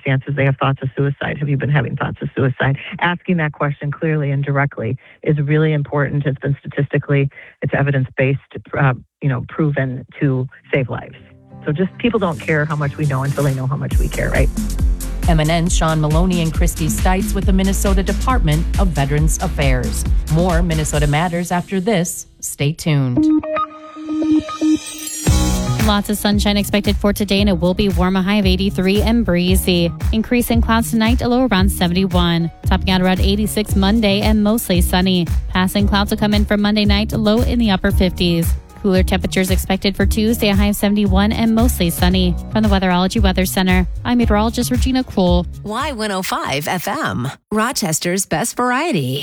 circumstances they have thoughts of suicide. Have you been having thoughts of suicide? Asking that question clearly and directly is really important. It's been statistically, it's evidence-based, proven to save lives. So just people don't care how much we know until they know how much we care, right? MNN's Sean Maloney and Christy Stites with the Minnesota Department of Veterans Affairs. More Minnesota Matters after this. Stay tuned. Lots of sunshine expected for today, and it will be warm, a high of 83 and breezy. Increasing clouds tonight, a low around 71. Topping out around 86 Monday and mostly sunny. Passing clouds will come in for Monday night, a low in the upper 50s. Cooler temperatures expected for Tuesday, a high of 71 and mostly sunny. From the Weatherology Weather Center, I'm meteorologist Regina Kroll. Y105 FM, Rochester's best variety.